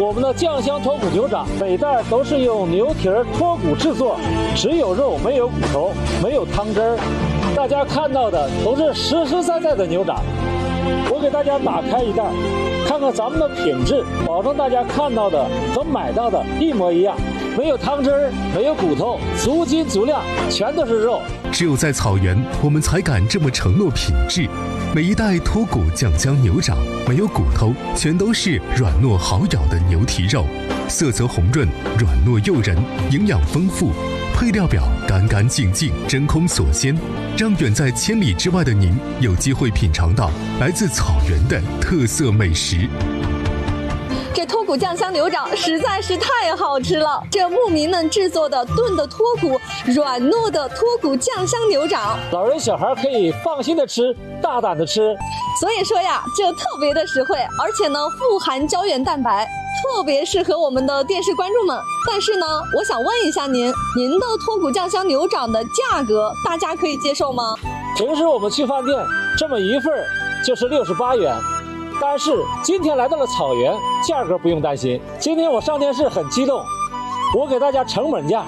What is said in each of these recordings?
我们的酱香脱骨牛掌每袋都是用牛蹄脱骨制作，只有肉没有骨头，没有汤汁儿。大家看到的都是实实在在的牛掌。我给大家打开一袋，看看咱们的品质，保证大家看到的和买到的一模一样，没有汤汁儿，没有骨头，足斤足两，全都是肉。 只有在草原，我们才敢这么承诺品质。每一袋脱骨酱香牛掌没有骨头，全都是软糯好咬的牛蹄肉，色泽红润，软糯诱人，营养丰富，配料表干干净净，真空锁鲜，让远在千里之外的您有机会品尝到来自草原的特色美食。 这脱骨酱香牛掌实在是太好吃了！这牧民们制作的炖的脱骨、软糯的脱骨酱香牛掌， 老人小孩可以放心的吃，大胆的吃。 所以说呀，这特别的实惠，而且呢富含胶原蛋白，特别适合我们的电视观众们。但是呢，我想问一下您的脱骨酱香牛掌的价格，大家可以接受吗？ 平时我们去饭店这么一份就是68元。但是今天来到了草原，价格不用担心。今天我上电视很激动，我给大家成本价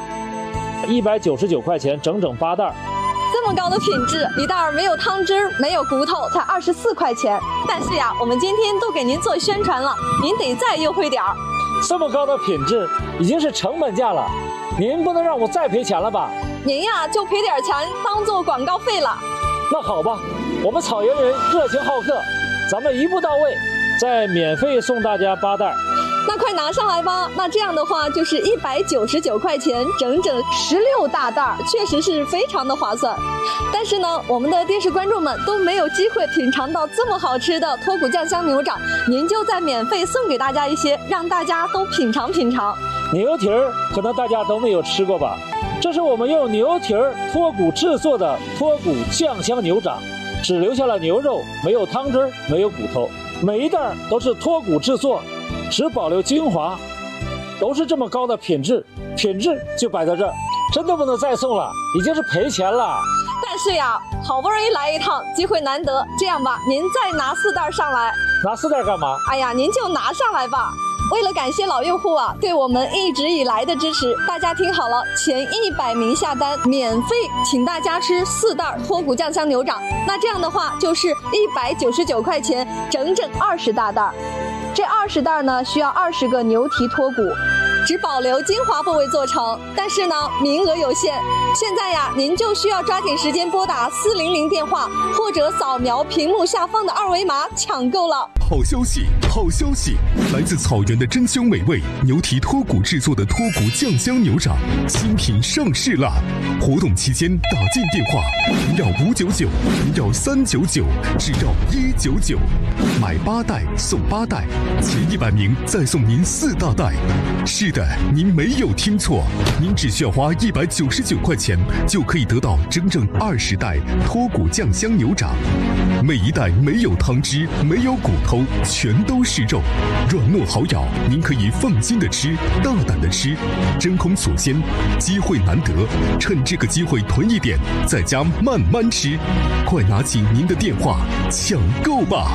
，199块钱，整整8袋。 这么高的品质，一袋没有汤汁，没有骨头，才24块钱。但是呀，我们今天都给您做宣传了，您得再优惠点儿。 这么高的品质已经是成本价了，您不能让我再赔钱了吧？ 您呀就赔点钱当做广告费了。 那好吧，我们草原人热情好客，咱们一步到位，再免费送大家8袋。 那快拿上来吧！那这样的话就是199块钱，整整16大袋，确实是非常的划算。但是呢，我们的电视观众们都没有机会品尝到这么好吃的脱骨酱香牛掌，您就再免费送给大家一些，让大家都品尝品尝。 牛蹄儿可能大家都没有吃过吧？这是我们用牛蹄儿脱骨制作的脱骨酱香牛掌，只留下了牛肉，没有汤汁，没有骨头，每一袋都是脱骨制作，只保留精华，都是这么高的品质就摆在这儿，真的不能再送了，已经是赔钱了。 但是呀，好不容易来一趟，机会难得，这样吧，您再拿4袋上来。 拿4袋干嘛？ 哎呀，您就拿上来吧。为了感谢老用户啊对我们一直以来的支持，大家听好了，前100名下单免费请大家吃4袋脱骨酱香牛掌，那这样的话就是199块钱，整整20大袋。这20袋呢需要20个牛蹄脱骨，只保留精华部位做成，但是呢名额有限，现在呀您就需要抓紧时间拨打400电话，或者扫描屏幕下方的2维码抢购了。 好消息，好消息！来自草原的珍馐美味牛蹄脱骨制作的脱骨酱香牛掌新品上市了！活动期间打进电话不要599，不要399，只要199，买8袋送8袋，前100名再送您4大袋。是的，您没有听错，您只需要花199块钱就可以得到整整20袋脱骨酱香牛掌，每一袋没有汤汁，没有骨头，全都是肉，软糯好咬，您可以放心的吃，大胆的吃，真空锁鲜，机会难得，趁这个机会囤一点，在家慢慢吃，快拿起您的电话抢购吧！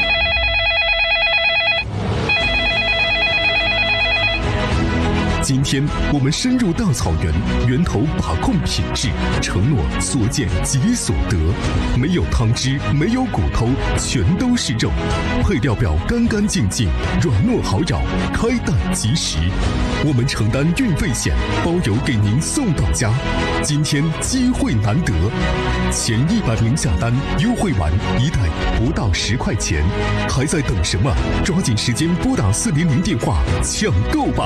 今天我们深入大草原，源头把控品质，承诺所见即所得，没有汤汁，没有骨头，全都是肉，配料表干干净净，软糯好咬，开袋即食。我们承担运费险，包邮给您送到家。今天机会难得，前100名下单，优惠完一袋不到10块钱，还在等什么？抓紧时间拨打400电话抢购吧！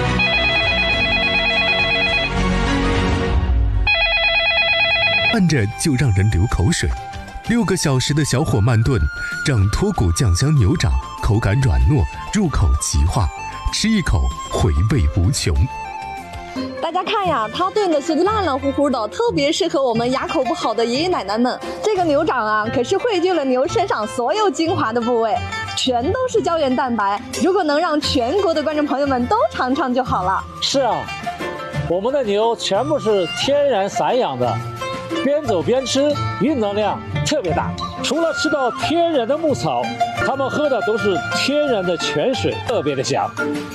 看着就让人流口水，6个小时的小火慢炖，让脱骨酱香牛掌口感软糯，入口即化，吃一口回味无穷。 大家看呀，它炖的是烂烂乎乎的，特别适合我们牙口不好的爷爷奶奶们。这个牛掌啊，可是汇聚了牛身上所有精华的部位，全都是胶原蛋白。如果能让全国的观众朋友们都尝尝就好了。 是啊，我们的牛全部是天然散养的，边走边吃，运动量特别大。除了吃到天然的牧草，他们喝的都是天然的泉水，特别的香。